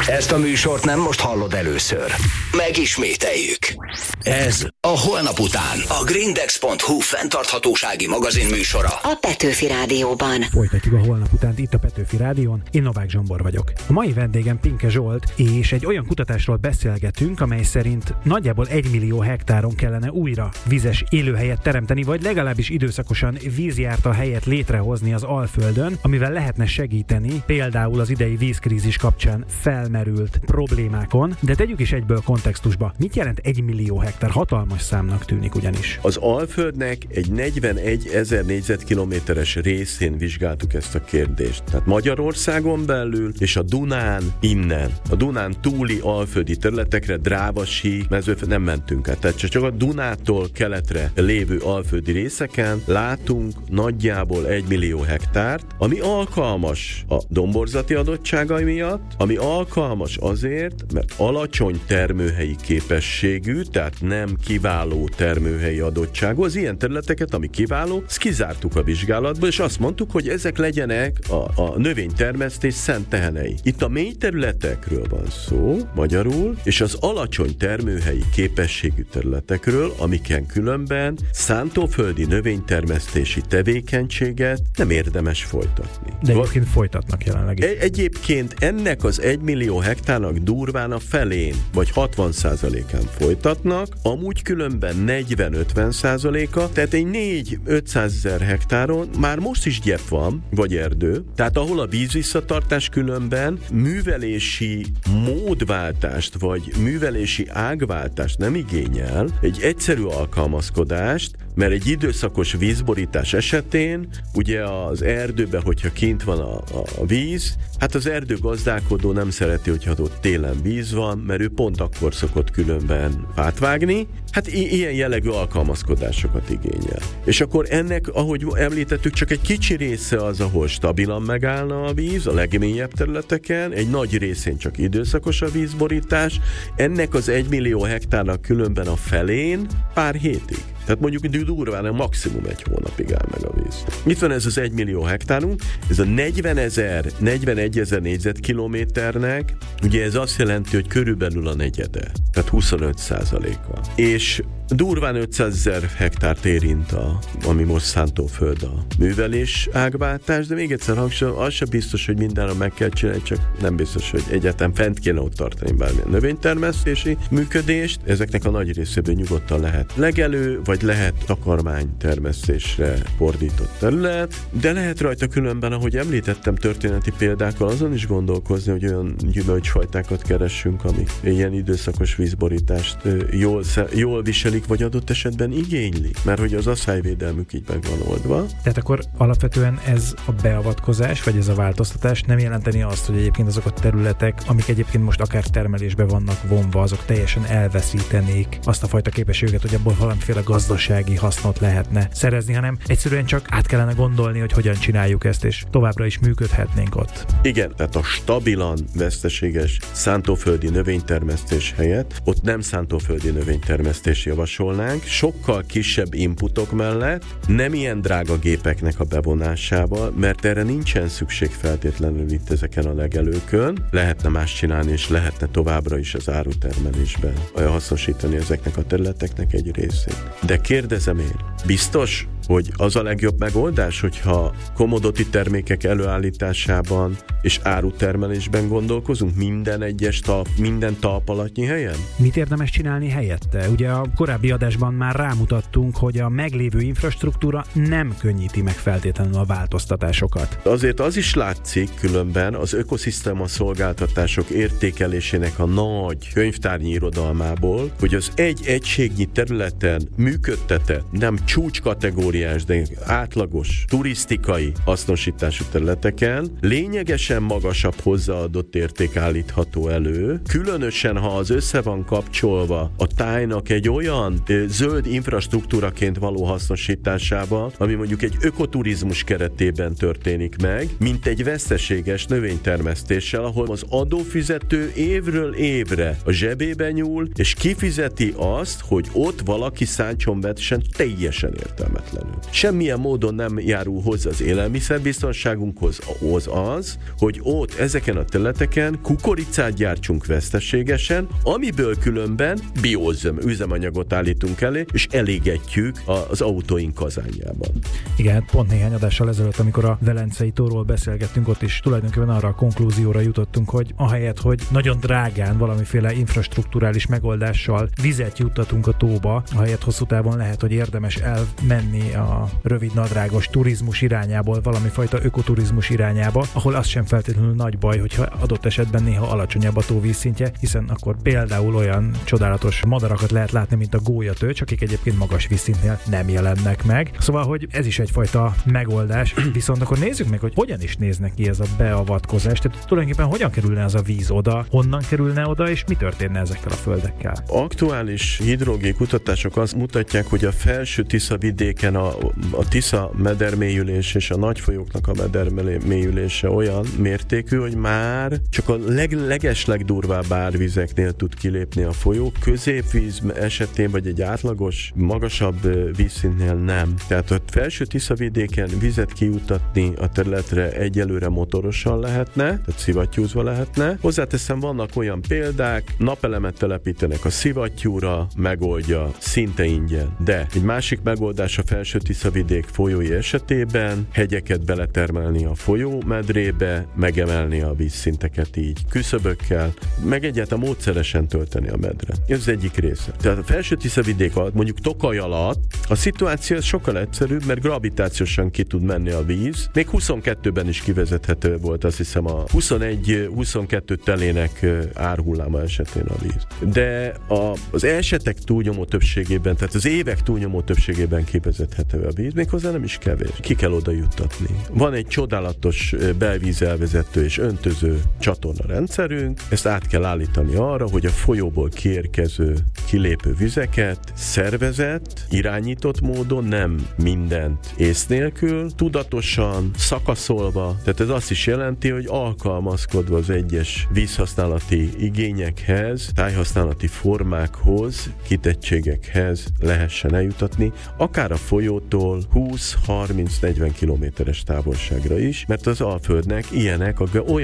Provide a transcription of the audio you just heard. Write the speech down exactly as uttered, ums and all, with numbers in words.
Ezt a műsort nem most hallod először. Megismételjük. Ez a Holnap után. A grindex pont hu fenntarthatósági magazin műsora. A Petőfi Rádióban. Folytatjuk a Holnap utánt itt a Petőfi Rádión. Én Novák Zsombor vagyok. A mai vendégem Pinke Zsolt, és egy olyan kutatásról beszélgetünk, amely szerint nagyjából egy millió hektáron kellene újra vizes élőhelyet teremteni, vagy legalábbis időszakosan vízjárta helyet létrehozni az Alföldön, amivel lehetne segíteni például az idei vízkrízis kapcsán felmerült problémákon, de tegyük is egyből kontextusba. Mit jelent egy millió hektár? Hatalmas számnak tűnik ugyanis. Az Alföldnek egy negyvenegy ezer négyzetkilométeres részén vizsgáltuk ezt a kérdést. Tehát Magyarországon belül és a Dunán innen. A Dunán túli alföldi területekre, Drávasi, Mezőföld nem mentünk át. Tehát csak a Dunától keletre lévő alföldi részeken látunk nagyjából egy millió hektárt, ami alkalmas a domborzati adottságai miatt, ami alkalmas azért, mert alacsony termőhelyi képességű, tehát nem kiváló termőhelyi adottságú. Az ilyen területeket, ami kiváló, ezt kizártuk a vizsgálatból, és azt mondtuk, hogy ezek legyenek a, a növénytermesztés szent tehenei. Itt a mély területekről van szó, magyarul, és az alacsony termőhelyi képességű területekről, amiken különben szántóföldi növénytermesztési tevékenységet nem érdemes folytatni. De egyébként folytatnak jelenleg is. Egy, egyébként ennek az egymillió hektárnak durván a felén, vagy hatvan százalékán folytatnak, amúgy különben negyven-ötven százaléka, tehát egy négy-ötszázezer hektáron már most is gyep van, vagy erdő, tehát ahol a vízvisszatartás különben művelési módváltást, vagy művelési ágváltást nem igényel, egy egyszerű alkalmazkodást, mert egy időszakos vízborítás esetén, ugye az erdőben, hogyha kint van a, a, a víz, hát az erdőgazdálkodó nem szereti, hogyha ott télen víz van, mert ő pont akkor szokott különben átvágni, hát i- ilyen jellegű alkalmazkodásokat igényel. És akkor ennek, ahogy említettük, csak egy kicsi része az, ahol stabilan megállna a víz, a legmélyebb területeken, egy nagy részén csak időszakos a vízborítás, ennek az egymillió hektárnak különben a felén pár hétig. Tehát mondjuk durván maximum egy hónapig áll meg a víz. Itt van ez az egymillió hektárunk, ez a negyvenezer, negyvenegy ezer négyzetkilométernek, ugye ez azt jelenti, hogy körülbelül a negyede, tehát huszonöt százaléka. És durván ötszázezer hektárt érint, a, ami most szántóföld a művelés ágváltás, de még egyszer hangsúlyozom, az sem biztos, hogy mindenre meg kell csinálni, csak nem biztos, hogy egyáltalán fent kéne ott tartani bármilyen növénytermesztési működést. Ezeknek a nagy részéből nyugodtan lehet legelő, vagy lehet takarmánytermesztésre fordított terület, de lehet rajta különben, ahogy említettem történeti példákkal, azon is gondolkozni, hogy olyan gyümölcsfajtákat keressünk, amik ilyen időszakos vízborítást jól, jól viselik, vagy adott esetben igénylik, mert hogy az asszályvédelmük így meg van oldva. Tehát akkor alapvetően ez a beavatkozás, vagy ez a változtatás nem jelenteni azt, hogy egyébként azok a területek, amik egyébként most akár termelésbe vannak vonva, azok teljesen elveszítenék azt a fajta képességet, hogy abból valamiféle gazdasági hasznot lehetne szerezni, hanem egyszerűen csak át kellene gondolni, hogy hogyan csináljuk ezt, és továbbra is működhetnénk ott. Igen, tehát a stabilan veszteséges szántóföldi növénytermesztés helyett ott nem szántóföldi növénytermesztés javasolnánk, sokkal kisebb inputok mellett, nem ilyen drága gépeknek a bevonásával, mert erre nincsen szükség feltétlenül itt ezeken a legelőkön. Lehetne más csinálni, és lehetne továbbra is az árutermelésben hasznosítani ezeknek a területeknek egy részét. De kérdezem én, biztos, hogy az a legjobb megoldás, hogyha commodity termékek előállításában és árutermelésben gondolkozunk minden egyes talp, minden talpalatnyi helyen? Mit érdemes csinálni helyette? Ugye a korábbi adásban már rámutattunk, hogy a meglévő infrastruktúra nem könnyíti meg feltétlenül a változtatásokat. Azért az is látszik különben az ökoszisztéma szolgáltatások értékelésének a nagy könyvtárnyi irodalmából, hogy az egy egységnyi területen működtetett, nem csúcskategóriás, de átlagos turisztikai hasznosítású területeken lényegesen magasabb hozzáadott érték állítható elő, különösen ha az össze van kapcsolva a tájnak egy olyan ö, zöld infrastruktúraként való hasznosításával, ami mondjuk egy ökoturizmus keretében történik meg, mint egy veszteséges növénytermesztéssel, ahol az adófizető évről évre a zsebébe nyúl, és kifizeti azt, hogy ott valaki szántson vetessen teljesen értelmetlen előtt. Semmilyen módon nem járul hozzá az élelmiszerbiztonságunkhoz az az, hogy ott ezeken a területeken kukoricát gyártsunk veszteségesen, amiből különben bioüzemanyagot állítunk elé, és elégetjük az autóink kazánjában. Igen, pont néhány adással ezelőtt, amikor a Velencei tóról beszélgettünk, ott is tulajdonképpen arra a konklúzióra jutottunk, hogy ahelyett, hogy nagyon drágán valamiféle infrastrukturális megoldással vizet juttatunk a tóba, ahelyett hosszú távon lehet, hogy érdemes elmenni a rövid nadrágos turizmus irányából valamifajta ökoturizmus irányába, ahol az sem feltétlenül nagy baj, hogyha adott esetben néha alacsonyabb a tó vízszintje, hiszen akkor például olyan csodálatos madarakat lehet látni, mint a gólyatőcs, akik egyébként magas vízszintnél nem jelennek meg. Szóval, hogy ez is egyfajta megoldás, viszont akkor nézzük meg, hogy hogyan is néznek ki ez a beavatkozás, tehát tulajdonképpen hogyan kerülne az a víz oda, honnan kerülne oda, és mi történne ezekkel a földekkel? Aktuális hidrológiai kutatások azt mutatják, hogy a felső Tisza vidéken a, a Tisza medermélyülés és a nagy folyóknak a medermélyülése olyan mértékű, hogy már csak a leg, legeslegdurvább árvizeknél tud kilépni a folyó, középvíz esetén vagy egy átlagos, magasabb vízszintnél nem. Tehát a felső Tisza vidéken vizet kijutatni a területre egyelőre motorosan lehetne, tehát szivattyúzva lehetne. Hozzáteszem, vannak olyan példák, napelemet telepítenek a szivattyúra, megoldja szinte ingyen. De egy másik megoldás a felső Tisza vidék folyói esetében hegyeket beletermelni a folyó medrébe, megemelni a vízszinteket így küszöbökkel, meg egyáltalán módszeresen tölteni a medre. Ez az egyik része. Tehát a felső Tisza vidék alatt, mondjuk Tokaj alatt a szituáció sokkal egyszerűbb, mert gravitációsan ki tud menni a víz. Még huszonkettőben is kivezethető volt, azt hiszem a huszonegy huszonkettő telének árhulláma esetén a víz. De a, az esetek túlnyomó többségében, tehát az évek túlnyomó többségében kivezethető a víz, méghozzá nem is kevés. Ki kell oda juttatni. Van egy csodálatos belvízelvezető és öntöző csatorna rendszerünk, ezt át kell állítani arra, hogy a folyóból kiérkező, kilépő vizeket szervezett, irányított módon, nem mindent ész nélkül, tudatosan, szakaszolva, tehát ez azt is jelenti, hogy alkalmazkodva az egyes vízhasználati igényekhez, tájhasználati formákhoz, kitettségekhez lehessen eljutatni, akár a folyótól húsz, harminc, negyven kilométeres távolságra is, mert az Alföldnek ilyenek, olyan